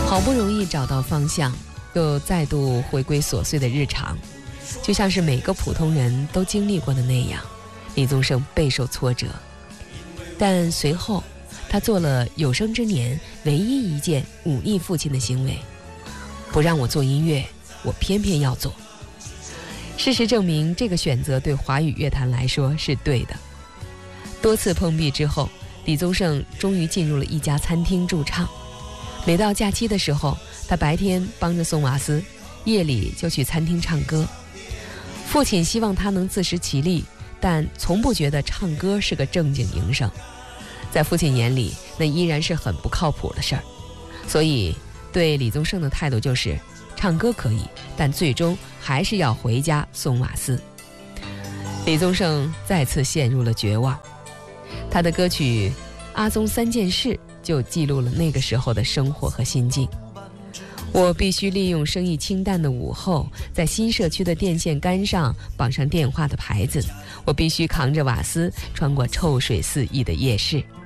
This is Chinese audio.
好不容易找到方向，又再度回归琐碎的日常，就像是每个普通人都经历过的那样，李宗盛备受挫折。但随后他做了有生之年唯一一件忤逆父亲的行为，不让我做音乐，我偏偏要做。事实证明，这个选择对华语乐坛来说是对的。多次碰壁之后，李宗盛终于进入了一家餐厅驻唱。每到假期的时候，他白天帮着送瓦斯，夜里就去餐厅唱歌。父亲希望他能自食其力，但从不觉得唱歌是个正经营生。在父亲眼里，那依然是很不靠谱的事儿。所以对李宗盛的态度就是，唱歌可以，但最终还是要回家送瓦斯。李宗盛再次陷入了绝望。他的歌曲《阿宗三件事》就记录了那个时候的生活和心境。我必须利用生意清淡的午后，在新社区的电线杆上绑上电话的牌子。我必须扛着瓦斯，穿过臭水四溢的夜市。